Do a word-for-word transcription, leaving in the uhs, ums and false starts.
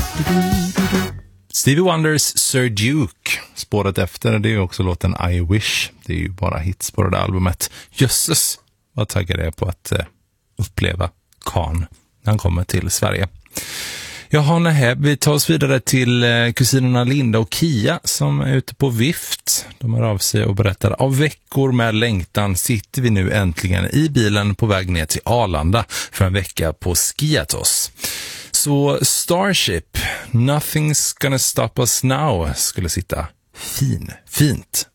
Stevie Wonders Sir Duke. Spåret efter, det är ju också låten I Wish. Det är ju bara hits på det där albumet. Jösses, vad taggad jag är på att eh, uppleva Khan när han kommer till Sverige. Jaha, nej, vi tar oss vidare till eh, kusinerna Linda och Kia som är ute på vift. De hör av sig och berättar: av veckor med längtan sitter vi nu äntligen i bilen på väg ner till Arlanda för en vecka på Skiatos. Så Starship, Nothing's Gonna Stop Us Now, skulle sitta fin, fint